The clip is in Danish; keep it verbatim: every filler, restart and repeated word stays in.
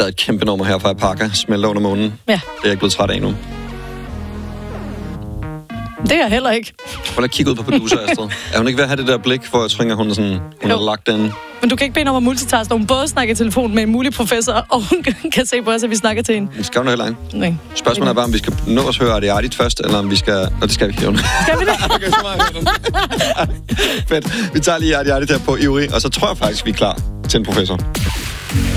stadig et kæmpe nummer her fra Parker. Smelter under månen. Ja. Det er jeg ikke blevet træt af nu. Det er jeg heller ikke. Prøv at kigge ud på producer, Astrid. Er hun ikke ved at have det der blik, hvor jeg tror, hun, er sådan, hun Jo. har lagt den? Men du kan ikke bede om at multitaske, når hun både snakker i telefon med en mulig professor, og hun kan se på os, at vi snakker til hende. Vi skal jo heller ikke. Nej. Spørgsmålet er bare, om vi skal nå at høre Artie Artie først, eller om vi skal... Nå, det skal vi ikke. Skal vi det? Okay, så meget. Fedt. Vi tager lige Artie Artie der på ivrig, og så tror jeg faktisk, vi er klar til en professor.